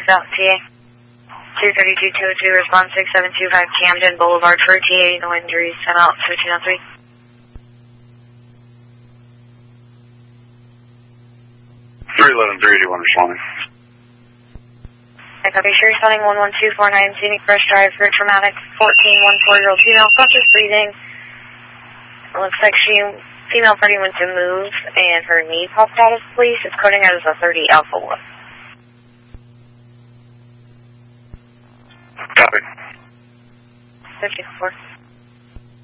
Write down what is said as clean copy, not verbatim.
South TA. 232-202, respond 6725 Camden Boulevard for TA, no injuries, send out 1303. Responding. I copy, sure, responding 11249, Scenic Fresh Drive for traumatic 14-14-year-old female, conscious breathing. It looks like female party went to move and her knee popped out of place. It's coding out as a 30 Alpha 1. Copy. 54.